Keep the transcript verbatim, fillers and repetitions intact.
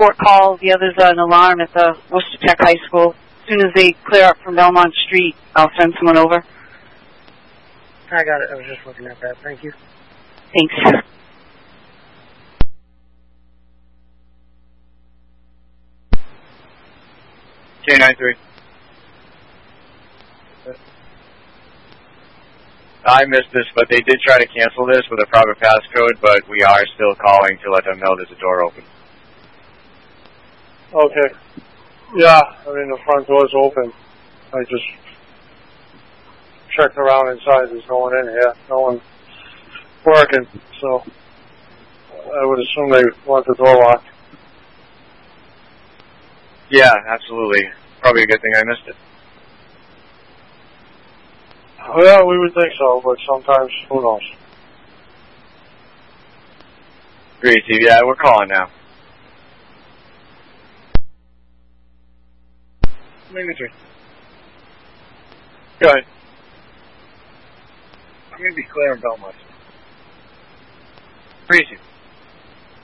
transport call. The other's an alarm at the Worcester Tech High School. As soon as they clear up from Belmont Street, I'll send someone over. I got it. I was just looking at that. Thank you. Thanks. K nine three. I missed this, but they did try to cancel this with a proper passcode, but we are still calling to let them know there's a door open. Okay. Yeah, I mean, the front door's open. I just checked around inside. There's no one in here. No one working, so I would assume they want the door locked. Yeah, absolutely. Probably a good thing I missed it. Well, we would think so, but sometimes, who knows? Great, Steve. Yeah, we're calling now. Imagery. Go ahead. I'm going to be clear in Belmont. Great, Steve.